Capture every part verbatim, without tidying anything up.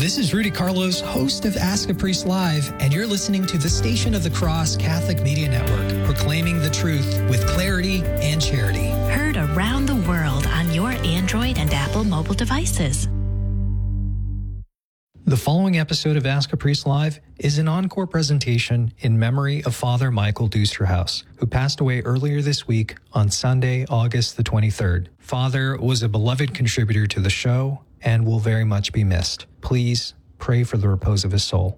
This is Rudy Carlos, host of Ask a Priest Live, and you're listening to the Station of the Cross Catholic Media Network, proclaiming the truth with clarity and charity. Heard around the world on your Android and Apple mobile devices. The following episode of Ask a Priest Live is an encore presentation in memory of Father Michael Dusterhouse, who passed away earlier this week on Sunday, August the twenty-third. Father was a beloved contributor to the show and will very much be missed. Please pray for the repose of his soul.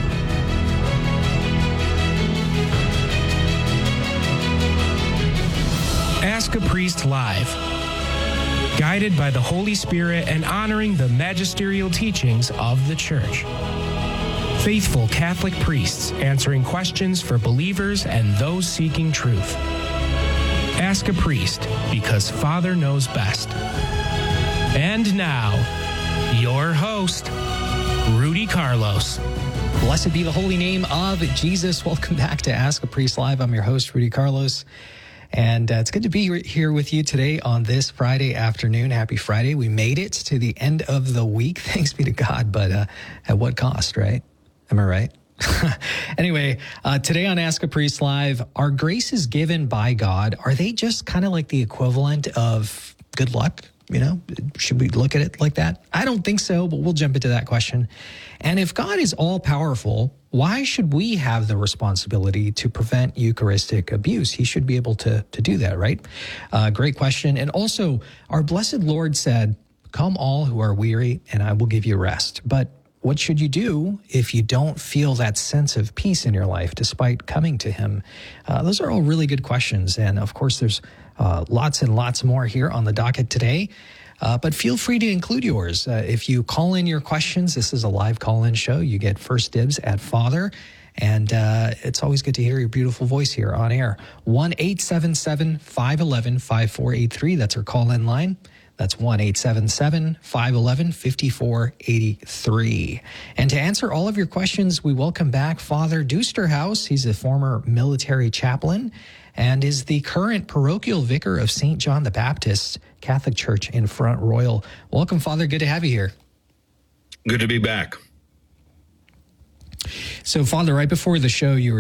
Ask a Priest Live. Guided by the Holy Spirit and honoring the magisterial teachings of the Church. Faithful Catholic priests answering questions for believers and those seeking truth. Ask a Priest, because Father knows best. And now, your host, Rudy Carlos. Blessed be the holy name of Jesus. Welcome back to Ask a Priest Live. I'm your host, Rudy Carlos. And uh, it's good to be here with you today on this Friday afternoon. Happy Friday. We made it to the end of the week. Thanks be to God. But uh, at what cost, right? Am I right? Anyway, uh, today on Ask a Priest Live, are graces given by God, are they just kind of like the equivalent of good luck? You know, should we look at it like that? I don't think so, but we'll jump into that question. And if God is all powerful, why should we have the responsibility to prevent Eucharistic abuse? He should be able to, to do that, right? Uh, great question. And also, our blessed Lord said, "Come all who are weary, and I will give you rest." But what should you do if you don't feel that sense of peace in your life despite coming to him? Uh, those are all really good questions. And of course, there's uh, lots and lots more here on the docket today. Uh, but feel free to include yours. Uh, if you call in your questions, this is a live call-in show. You get first dibs at Father. And uh, it's always good to hear your beautiful voice here on air. one eight seven seven, five one one, five four eight three. That's our call-in line. That's one eight seven seven, five one one, five four eight three. And to answer all of your questions, we welcome back Father Dusterhouse. He's a former military chaplain and is the current parochial vicar of Saint John the Baptist Catholic Church in Front Royal. Welcome, Father. Good to have you here. Good to be back. So, Father, right before the show, you were